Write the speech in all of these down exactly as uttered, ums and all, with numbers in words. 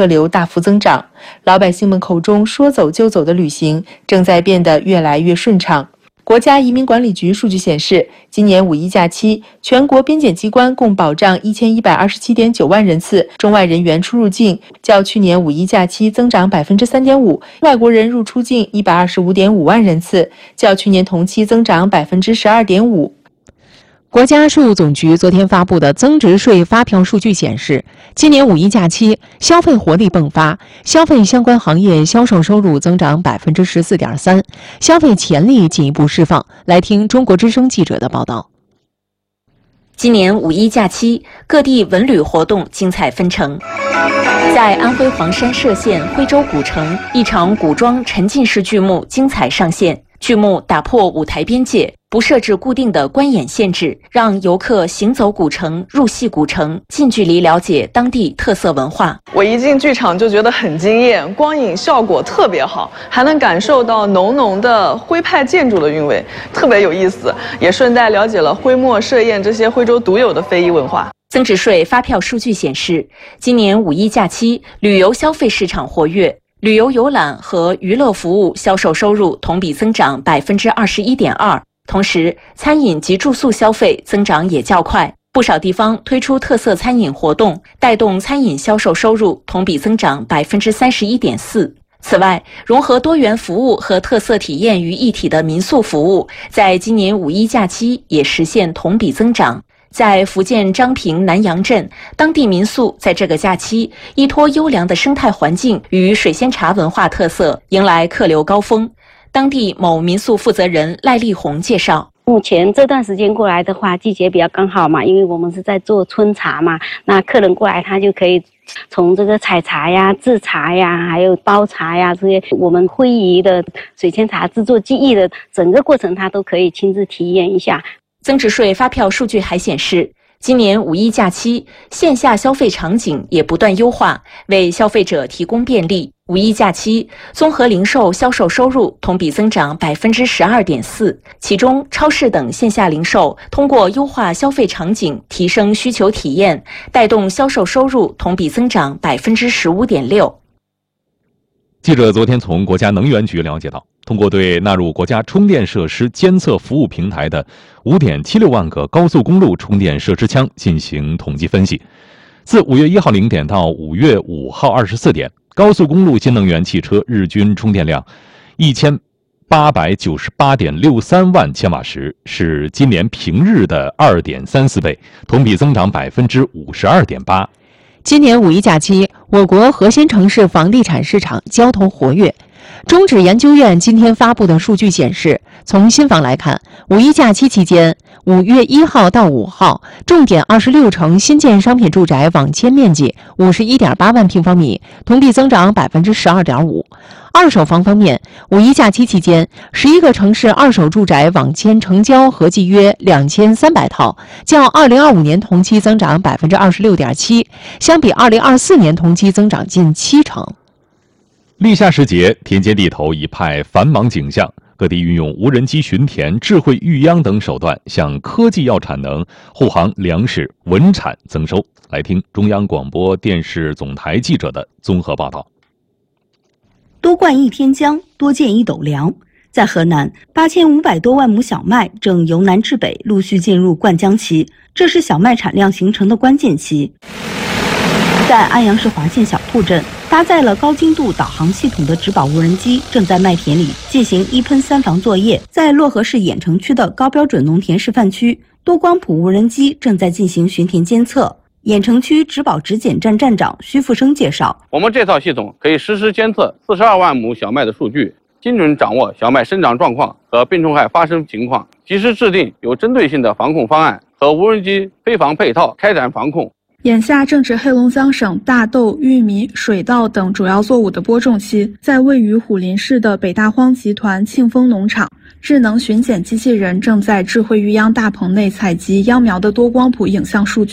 客流大幅增长，老百姓们口中说走就走的旅行正在变得越来越顺畅。国家移民管理局数据显示，今年五一假期，全国边检机关共保障一千一百二十七点九万人次中外人员出入境，较去年五一假期增长百分之三点五；外国人入出境一百二十五点五万人次，较去年同期增长百分之十二点五。 国家税务总局昨天发布的增值税发票数据显示，今年五一假期消费活力迸发，消费相关行业销售收入增长百分之十四点三，消费潜力进一步释放。来听中国之声记者的报道。 今年五一假期，各地文旅活动精彩纷呈。在安徽黄山歙县徽州古城，一场古装沉浸式剧目精彩上线。剧目打破舞台边界，不设置固定的观演限制，让游客行走古城、入戏古城，近距离了解当地特色文化。 我一进剧场就觉得很惊艳，光影效果特别好，还能感受到浓浓的徽派建筑的韵味，特别有意思，也顺带了解了徽墨设宴这些徽州独有的非遗文化。 增值税发票数据显示，今年五一假期旅游消费市场活跃。旅游游览和娱乐服务销售收入同比增长百分之二十一点二，同时餐饮及住宿消费增长也较快。不少地方推出特色餐饮活动，带动餐饮销售收入同比增长百分之三十一点四。此外，融合多元服务和特色体验于一体的民宿服务，在今年五一假期也实现同比增长。在福建漳平南阳镇，当地民宿在这个假期依托优良的生态环境与水仙茶文化特色，迎来客流高峰。当地某民宿负责人赖丽红介绍， 目前这段时间过来的话，季节比较刚好嘛，因为我们是在做春茶嘛，那客人过来他就可以从这个采茶呀、制茶呀，还有包茶呀这些我们徽仪的水仙茶制作技艺的整个过程，他都可以亲自体验一下。 增值税发票数据还显示，今年五一假期线下消费场景也不断优化，为消费者提供便利。五一假期综合零售销售收入同比增长百分之十二点四，其中超市等线下零售通过优化消费场景，提升需求体验，带动销售收入同比增长百分之十五点六。 记者昨天从国家能源局了解到，通过对纳入国家充电设施监测服务平台的 五点七六万个高速公路充电设施枪进行统计分析，自五月一号零点到五月五号二十四点，高速公路新能源汽车日均充电量一千八百九十八点六三万千瓦时，是今年平日的二点三四倍，同比增长百分之五十二点八。 今年五一假期，我国核心城市房地产市场交投活跃。中指研究院今天发布的数据显示，从新房来看，五一假期期间，五月一号到五号，重点二十六城新建商品住宅网签面积五十一点八万平方米，同比增长百分之十二点五。二手房方面，五一假期期间，十一个城市二手住宅网签成交合计约两千三百套，较二零二五年同期增长百分之二十六点七，相比二零二四年同期增长近七成。 立夏时节，田间地头一派繁忙景象，各地运用无人机巡田、智慧育秧等手段，向科技药产能护航粮食稳产增收。来听中央广播电视总台记者的综合报道。 多灌一天浆，多见一斗粮。在河南，八千五百多万亩小麦正由南至北陆续进入灌浆期，这是小麦产量形成的关键期。在安阳市华县小铺镇，搭载了高精度导航系统的植保无人机正在麦田里进行一喷三防作业。在漯河市郾城区的高标准农田示范区，多光谱无人机正在进行巡田监测。郾城区植保植检站站长徐富生介绍， 我们这套系统可以实时监测四十二万亩小麦的数据，精准掌握小麦生长状况和病虫害发生情况，及时制定有针对性的防控方案，和无人机飞防配套开展防控。 眼下正值黑龙江省大豆、玉米、水稻等主要作物的播种期，在位于虎林市的北大荒集团庆丰农场，智能巡检机器人正在智慧育秧大棚内采集秧苗的多光谱影像数据。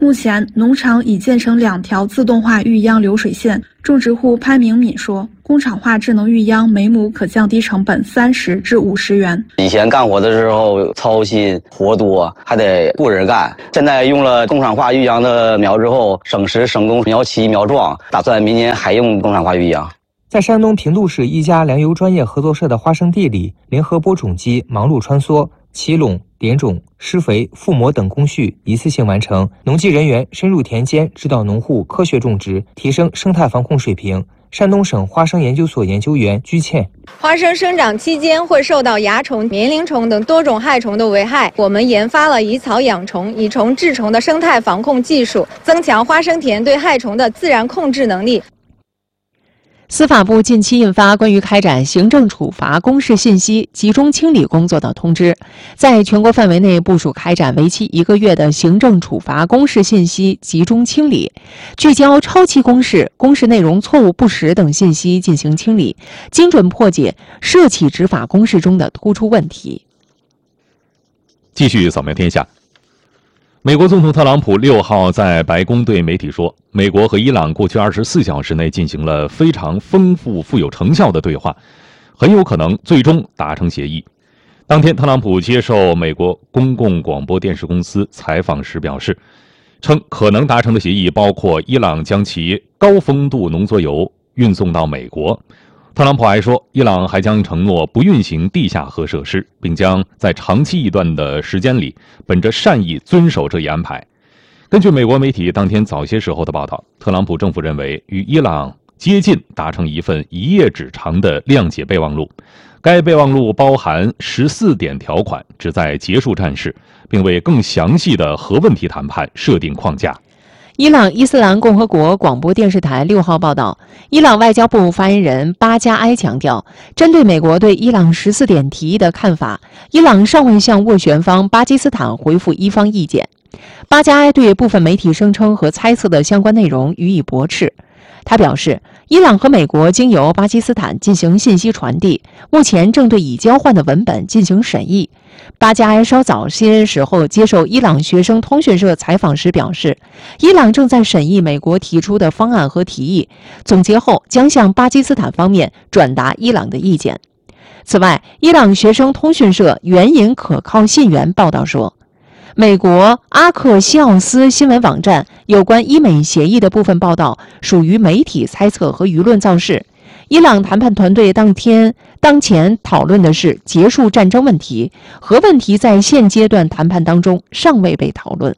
目前，农场已建成两条自动化育秧流水线。种植户潘明敏说，工厂化智能育秧每亩可降低成本三十至五十元。 以前干活的时候操心活多，还得雇人干。现在用了工厂化育秧的苗之后，省时省工，苗期苗壮，打算明年还用工厂化育秧。 在山东平度市一家粮油专业合作社的花生地里，联合播种机忙碌穿梭，起垄、点种、施肥、覆膜等工序一次性完成。农技人员深入田间，指导农户科学种植，提升生态防控水平。山东省花生研究所研究员居倩： 花生生长期间会受到蚜虫、棉铃虫等多种害虫的危害，我们研发了以草养虫、以虫治虫的生态防控技术，增强花生田对害虫的自然控制能力。 司法部近期印发关于开展行政处罚公示信息集中清理工作的通知，在全国范围内部署开展为期一个月的行政处罚公示信息集中清理，聚焦超期公示、公示内容错误不实等信息进行清理，精准破解涉企执法公示中的突出问题。 继续扫描天下。美国总统特朗普六号在白宫对媒体说，美国和伊朗过去二十四小时内进行了非常丰富、富有成效的对话，很有可能最终达成协议。当天，特朗普接受美国公共广播电视公司采访时表示，称可能达成的协议包括伊朗将其高丰度浓缩铀运送到美国。特朗普还说，伊朗还将承诺不运行地下核设施，并将在长期一段的时间里本着善意遵守这一安排。根据美国媒体当天早些时候的报道，特朗普政府认为与伊朗接近达成一份一页纸长的谅解备忘录，该备忘录包含十四点条款，旨在结束战事，并为更详细的核问题谈判设定框架。 伊朗伊斯兰共和国广播电视台六号报道，伊朗外交部发言人巴加埃强调，针对美国对伊朗十四点提议的看法，伊朗尚未向斡旋方巴基斯坦回复一方意见。巴加埃对部分媒体声称和猜测的相关内容予以驳斥。他表示，伊朗和美国经由巴基斯坦进行信息传递，目前正对已交换的文本进行审议。巴加埃稍早些时候接受伊朗学生通讯社采访时表示，伊朗正在审议美国提出的方案和提议，总结后将向巴基斯坦方面转达伊朗的意见。此外，伊朗学生通讯社援引可靠信源报道说，美国阿克西奥斯新闻网站有关伊美协议的部分报道属于媒体猜测和舆论造势。伊朗谈判团队当天当前讨论的是结束战争问题，核问题在现阶段谈判当中尚未被讨论。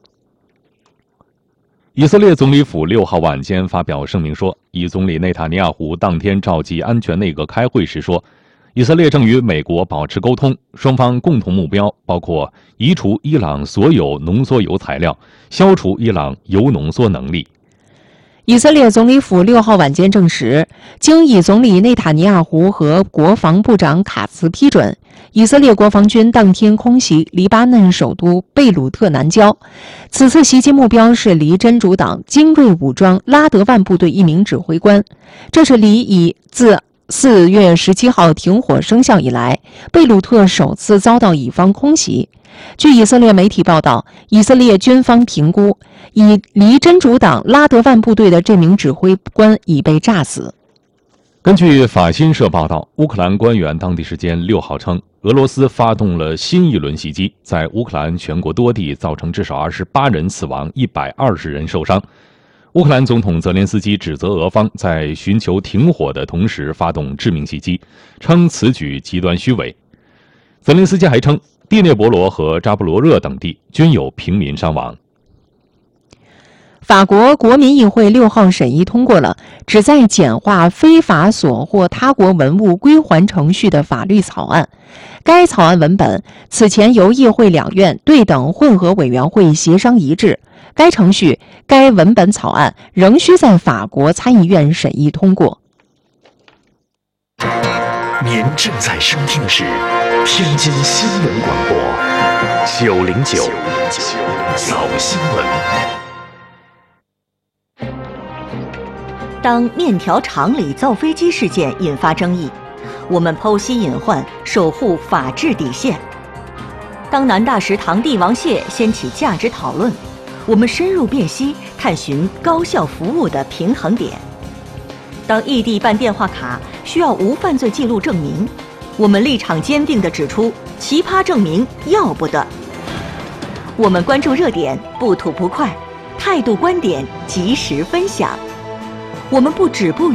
以色列总理府六号晚间发表声明说，以总理内塔尼亚胡当天召集安全内阁开会时说，以色列正与美国保持沟通，双方共同目标包括移除伊朗所有浓缩铀材料，消除伊朗铀浓缩能力。 以色列总理府六号晚间证实，经以总理内塔尼亚胡和国防部长卡茨批准，以色列国防军当天空袭黎巴嫩首都贝鲁特南郊。此次袭击目标是离真主党精锐武装拉德万部队一名指挥官，这是离以自四月十七号停火生效以来，贝鲁特首次遭到以方空袭。据以色列媒体报道，以色列军方评估，以离真主党拉德万部队的这名指挥官已被炸死。 根据法新社报道，乌克兰官员当地时间六号称，俄罗斯发动了新一轮袭击，在乌克兰全国多地造成至少二十八人死亡，一百二十人受伤。乌克兰总统泽连斯基指责俄方在寻求停火的同时发动致命袭击，称此举极端虚伪。泽连斯基还称，第聂伯罗和扎波罗热等地均有平民伤亡。 法国国民议会六号审议通过了旨在简化非法索获他国文物归还程序的法律草案。该草案文本此前由议会两院对等混合委员会协商一致，该程序、该文本草案仍需在法国参议院审议通过。 您正在收听的是天津新闻广播九零九早新闻。 当面条厂里造飞机事件引发争议，我们剖析隐患，守护法治底线。当南大食堂帝王蟹掀起价值讨论， 我们深入辨析，探寻高效服务的平衡点。当异地办电话卡需要无犯罪记录证明，我们立场坚定地指出，奇葩证明要不得。我们关注热点，不吐不快，态度观点及时分享。我们不止步